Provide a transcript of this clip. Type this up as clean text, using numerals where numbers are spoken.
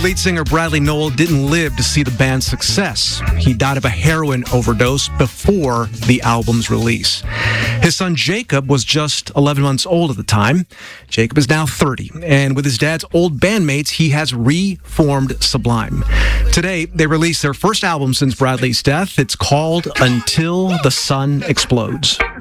lead singer Bradley Nowell didn't live to see the band's success. He died of a heroin overdose before the album's release. His son Jacob was just 11 months old at the time. Jacob is now 30, and with his dad's old bandmates, he has reformed Sublime. Today, they released their first album since Bradley's death. It's called Until the Sun Explodes.